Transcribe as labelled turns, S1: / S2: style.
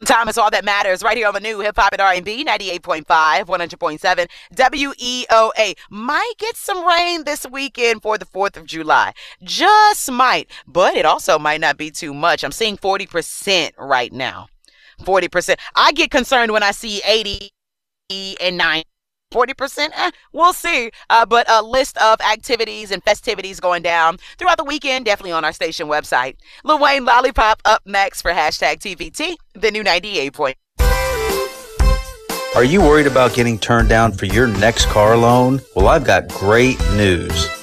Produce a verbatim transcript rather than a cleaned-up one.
S1: Time is all that matters right here on the new Hip Hop and R and B, ninety-eight point five, one hundred point seven, W E O A. Might get some rain this weekend for the fourth of July. Just might, but it also might not be too much. I'm seeing forty percent right now. forty percent. I get concerned when I see eighty and ninety. forty percent, eh, we'll see. Uh, but a list of activities and festivities going down throughout the weekend, definitely on our station website. Lil Wayne Lollipop up next for hashtag T V T, the new ninety-eight point.
S2: Are you worried about getting turned down for your next car loan? Well, I've got great news.